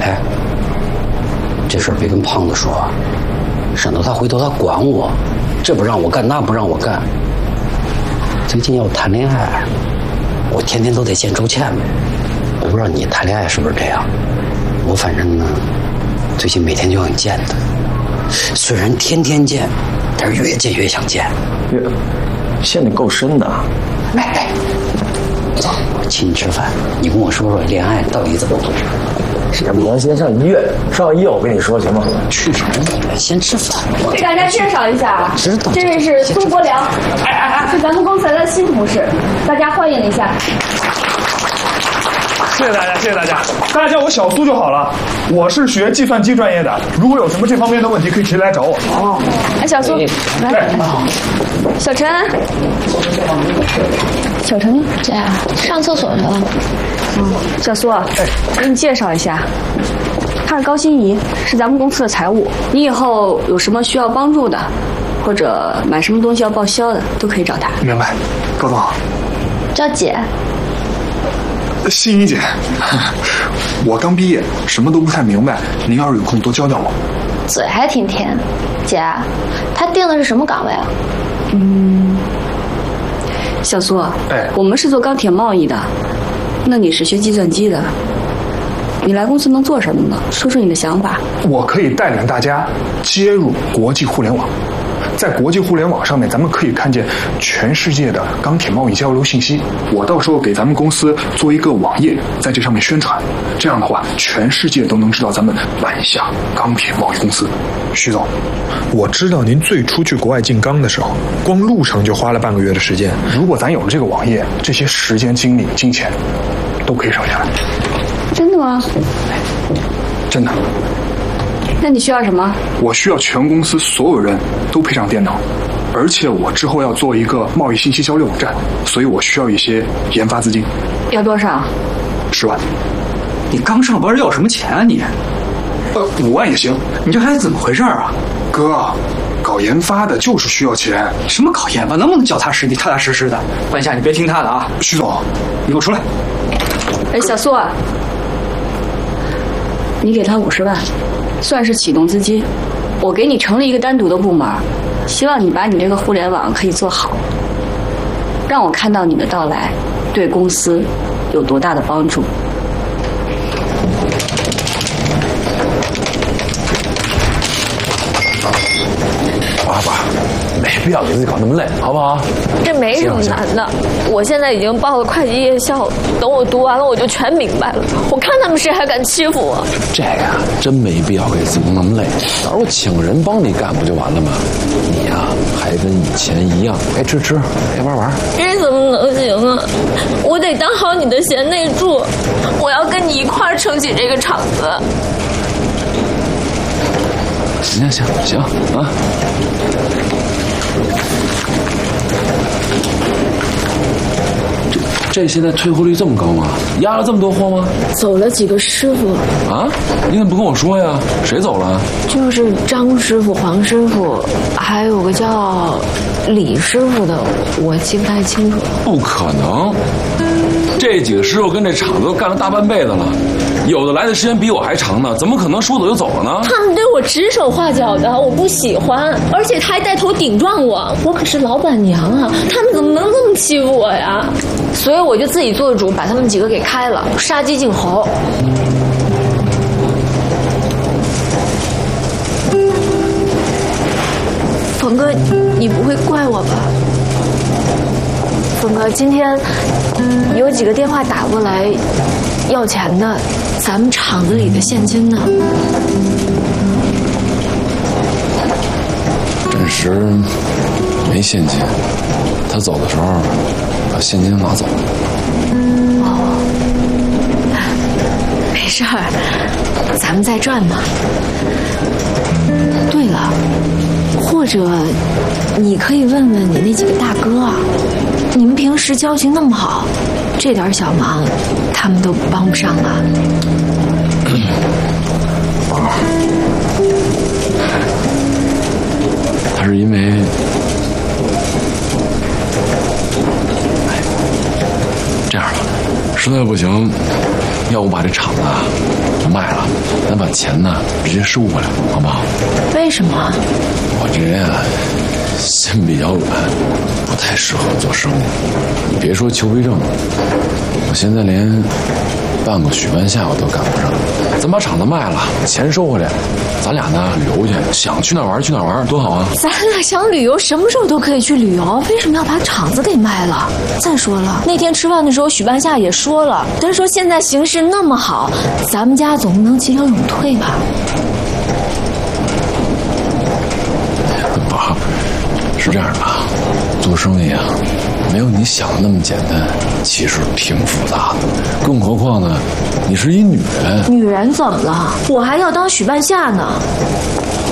开，这事儿别跟胖子说，省得他回头他管我，这不让我干，那不让我干。最近要谈恋爱，我天天都得见周倩。我不知道你谈恋爱是不是这样，我反正呢，最近每天就想见他，虽然天天见，但是越见越想见。 陷得够深的。 哎，走，我请你吃饭，你跟我说说恋爱到底怎么做。 你先上医院，上完医院我跟你说行吗？ 去什么医院？先吃饭。 给大家介绍一下， 知道这位是苏国良，是咱们公司来的新同事，大家欢迎一下。 谢谢大家，谢谢大家，大家叫我小苏就好了。我是学计算机专业的，如果有什么这方面的问题，可以直接来找我。 哦，哎，小苏，来，小陈，小陈， 这样上厕所去了。 小苏，给你介绍一下，他是高欣怡，是咱们公司的财务。你以后有什么需要帮助的，或者买什么东西要报销的，都可以找他。 明白，高总好。 叫姐。 欣怡姐，我刚毕业，什么都不太明白，您要是有空多教教我。 嘴还挺甜。姐，他定的是什么岗位啊？ 小苏， 哎， 我们是做钢铁贸易的，那你是学计算机的，你来公司能做什么呢？说说你的想法。 我可以带领大家接入国际互联网。在国际互联网上面，咱们可以看见全世界的钢铁贸易交流信息。我到时候给咱们公司做一个网页，在这上面宣传，这样的话，全世界都能知道咱们万象钢铁贸易公司。徐总，我知道您最初去国外进钢的时候，光路程就花了半个月的时间。如果咱有了这个网页，这些时间、精力、金钱都可以省下来。 真的吗？ 真的。 那你需要什么？我需要全公司所有人都配上电脑，而且我之后要做一个贸易信息交流网站，所以我需要一些研发资金。 要多少 ？10万。 你刚上班要什么钱啊你 ？5万也行。 你这孩子怎么回事啊？ 哥，搞研发的就是需要钱。 什么搞研发？能不能脚踏实地、踏踏实实的？半夏，你别听他的啊。 徐总， 你给我出来。 哎，小苏啊，你给他50万。算是启动资金，我给你成立一个单独的部门，希望你把你这个互联网可以做好，让我看到你的到来对公司有多大的帮助。 爸，没必要给自己搞那么累，好不好？ 这没什么难的，我现在已经报了会计夜校，等我读完了我就全明白了。我看他们谁还敢欺负我。 这个呀，真没必要给自己弄那么累，到时候请人帮你干不就完了吗？你呀，还跟以前一样，该吃吃，该玩玩。 这怎么能行啊？我得当好你的贤内助，我要跟你一块儿撑起这个厂子。 行啊！这现在退货率这么高吗？压了这么多货吗？ 走了几个师傅啊？你怎么不跟我说呀？谁走了？ 就是张师傅、黄师傅，还有个叫李师傅的，我记不太清楚了。 不可能，这几个师傅跟这厂子都干了大半辈子了。有的来的时间比我还长呢，怎么可能说走就走了呢？ 他们对我指手画脚的，我不喜欢，而且他还带头顶撞我，我可是老板娘啊，他们怎么能这么欺负我呀？所以我就自己做主，把他们几个给开了，杀鸡儆猴。冯哥，你不会怪我吧？冯哥，今天有几个电话打过来要钱的，咱们厂子里的现金呢？ 暂时没现金，他走的时候把现金拿走了。 哦，没事儿，咱们再赚嘛。对了，或者你可以问问你那几个大哥啊，你们平时交情那么好，这点小忙他们都帮不上啊。 他是因为这样吧，实在不行，要不把这厂子就卖了， 咱把钱呢直接收回来，好不好？ 为什么？ 我这人啊，心比较软，不太适合做生意。你别说邱培正，我现在连办个许半夏我都赶不上。咱把厂子卖了，钱收回来，咱俩呢旅游去，想去哪玩去哪玩，多好啊！ 咱俩想旅游，什么时候都可以去旅游，为什么要把厂子给卖了？再说了，那天吃饭的时候，许半夏也说了，他说现在形势那么好，咱们家总不能急流勇退吧？ 宝，是这样的，做生意啊，没有你想的那么简单，其实挺复杂的。更何况呢，你是一女人。 女人怎么了？我还要当许半夏呢。